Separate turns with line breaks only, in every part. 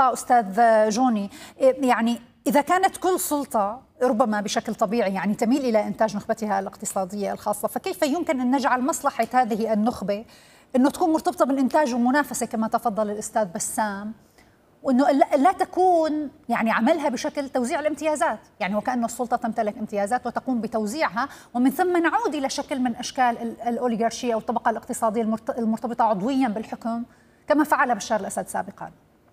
النقطة أستاذ جوني، يعني إذا كانت كل سلطة ربما بشكل طبيعي يعني تميل إلى إنتاج نخبتها الاقتصادية الخاصة، فكيف يمكن أن نجعل مصلحة هذه النخبة أنه تكون مرتبطة بالإنتاج والمنافسة كما تفضل الأستاذ بسام، وأنه لا تكون يعني عملها بشكل توزيع الامتيازات، يعني وكأن السلطة تمتلك امتيازات وتقوم بتوزيعها، ومن ثم نعود إلى شكل من أشكال الأوليغارشية أو الطبقة الاقتصادية المرتبطة عضويا بالحكم كما فعل بشار الأسد سابقا.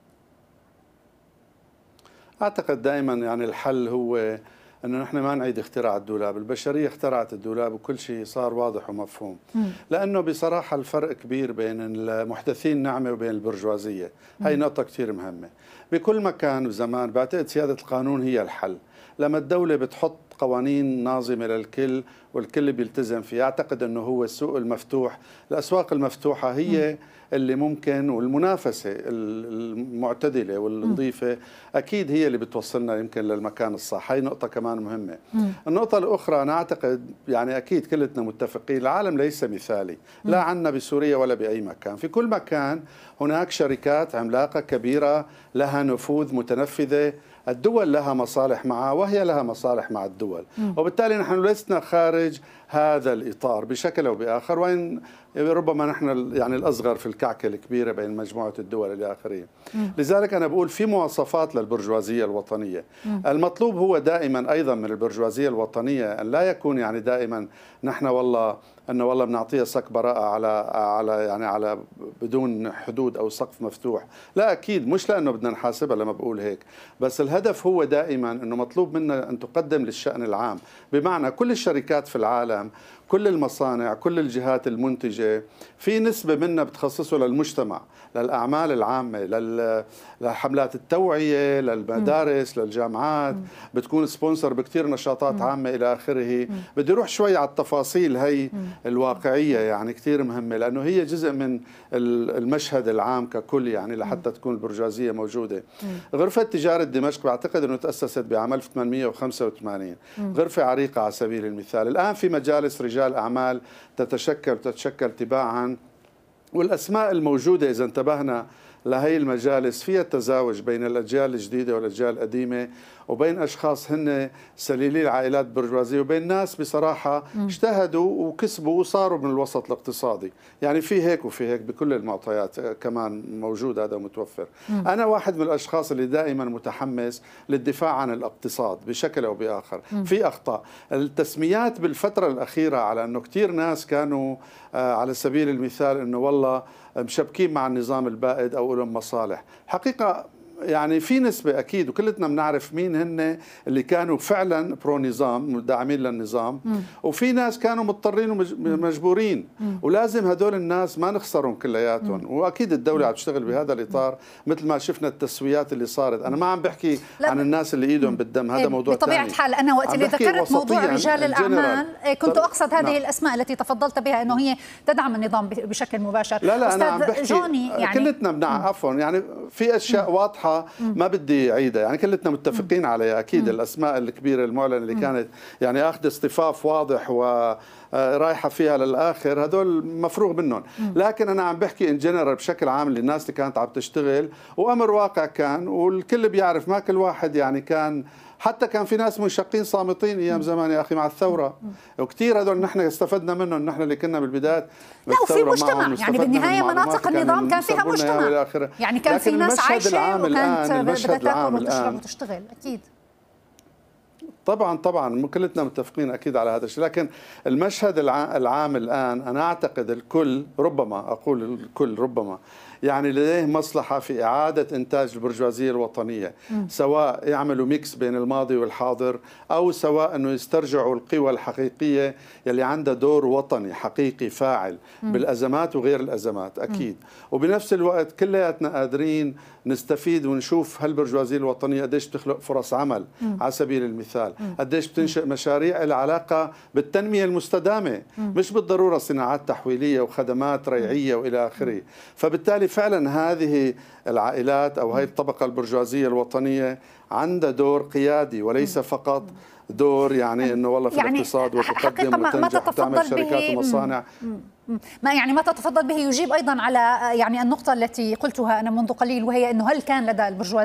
أعتقد دائما يعني الحل هو أنه نحن ما نعيد اختراع الدولاب. البشرية اخترعت الدولاب وكل شيء صار واضح ومفهوم. لأنه بصراحة الفرق كبير بين المحدثين النعمة وبين البرجوازية. هاي نقطة كتير مهمة. بكل مكان وزمان بعتقد سيادة القانون هي الحل. لما الدولة بتحط قوانين ناظمة للكل والكل بيلتزم فيها، أعتقد أنه هو السوق المفتوح، الأسواق المفتوحة هي اللي ممكن، والمنافسة المعتدلة والنظيفة أكيد هي اللي بتوصلنا يمكن للمكان الصح. هاي نقطة كمان مهمة. النقطة الأخرى أنا أعتقد يعني أكيد كلنا متفقين العالم ليس مثالي، لا عنا بسوريا ولا بأي مكان. في كل مكان هناك شركات عملاقة كبيرة لها نفوذ متنفذة، الدول لها مصالح معها وهي لها مصالح مع الدول، وبالتالي نحن لسنا خارج هذا الإطار بشكل أو بآخر، وإن ربما نحن يعني الأصغر في الكعكة الكبيرة بين مجموعة الدول إلى آخره. لذلك أنا بقول في مواصفات للبرجوازية الوطنية. المطلوب هو دائما أيضا من البرجوازية الوطنية أن لا يكون يعني دائما نحن والله بنعطيها صك براءة على بدون حدود أو سقف مفتوح. لا أكيد، مش لأنه بدنا نحاسبها لما بقول هيك، بس الهدف هو دائما أنه مطلوب منا أن تقدم للشأن العام، بمعنى كل الشركات في العالم، كل المصانع، كل الجهات المنتجة في نسبة منها بتخصصه للمجتمع، للأعمال العامة، لحملات التوعية، للمدارس، للجامعات، بتكون سبونسر بكثير نشاطات عامة إلى آخره. بدي أروح شوي على التفاصيل هي الواقعية، يعني كثير مهمة لأنه هي جزء من المشهد العام ككل، يعني لحتى تكون البرجوازية موجودة. غرفة تجارة دمشق بعتقد أنه تأسست بعام 1885، غرفة عريقة على سبيل المثال. الآن في مجالس رجال أعمال تتشكل تباعا، والأسماء الموجودة إذا انتبهنا لهي المجالس فيها تزاوج بين الأجيال الجديدة والأجيال القديمة، وبين أشخاص هن سليلي العائلات برجوازية، وبين ناس بصراحة اجتهدوا وكسبوا وصاروا من الوسط الاقتصادي. يعني في هيك وفي هيك بكل المعطيات كمان موجود، هذا متوفر. أنا واحد من الأشخاص اللي دائما متحمس للدفاع عن الاقتصاد بشكل أو بآخر. في أخطاء التسميات بالفترة الأخيرة على أنه كتير ناس كانوا على سبيل المثال أنه والله مشبكين مع النظام البائد أو لهم مصالح. حقيقة يعني في نسبة أكيد وكلنا بنعرف مين هن اللي كانوا فعلا برو نظام داعمين للنظام، وفي ناس كانوا مضطرين ومجبورين، ولازم هدول الناس ما نخسرهم كلياتهم. وأكيد الدولة عم تشتغل بهذا الإطار مثل ما شفنا التسويات اللي صارت. أنا ما عم بحكي عن الناس اللي إيدهم بالدم، هذا موضوع ثاني.
بطبيعة الحال أنا وقت اللي ذكرت موضوع رجال الأعمال كنت أقصد هذه الأسماء التي تفضلت بها أنه هي تدعم النظام بشكل مباشر.
لا أنا عم بحكي جوني يعني كلتنا عفوا يعني في أشياء واضحة ما بدي أعيدها، يعني كلنا متفقين عليها أكيد. الأسماء الكبيرة المعلنة اللي كانت يعني أخذ اصطفاف واضح ورايحة فيها للآخر، هدول مفروغ منهم. لكن أنا عم بحكي إن جنرال بشكل عام للناس اللي كانت عم تشتغل، وأمر واقع كان والكل بيعرف، ما كل واحد يعني كان، حتى كان في ناس منشقين صامتين ايام زمان يا اخي مع الثوره، وكثير هذول نحن استفدنا منهم، نحن اللي كنا بالبدايات
لا وفي مجتمع، يعني بالنهايه مناطق النظام كان فيها مجتمع، يعني كان في ناس عايشه وكانت بدها تاكل وتشرب وتشتغل. اكيد
طبعا كلنا متفقين اكيد على هذا الشيء، لكن المشهد العام الان انا اعتقد الكل، ربما اقول الكل ربما يعني لديه مصلحة في إعادة إنتاج البرجوازية الوطنية، سواء يعملوا ميكس بين الماضي والحاضر، أو سواء أنه يسترجعوا القوى الحقيقية يلي عندها دور وطني حقيقي فاعل بالأزمات وغير الأزمات أكيد. وبنفس الوقت كلياتنا قادرين نستفيد ونشوف هالبرجوازية الوطنية قديش بتخلق فرص عمل على سبيل المثال، قديش بتنشئ مشاريع العلاقة بالتنمية المستدامة، مش بالضرورة صناعات تحويلية وخدمات ريعية وإلى آخره. فبالتالي فعلا هذه العائلات أو هذه الطبقة البرجوازية الوطنية عندها دور قيادي، وليس فقط دور يعني انه والله في
يعني
الاقتصاد وتقدم وتنجح وتعمل شركات ومصانع.
ما تتفضل به يجيب ايضا على يعني النقطة التي قلتها انا منذ قليل، وهي انه هل كان لدى البرجوازية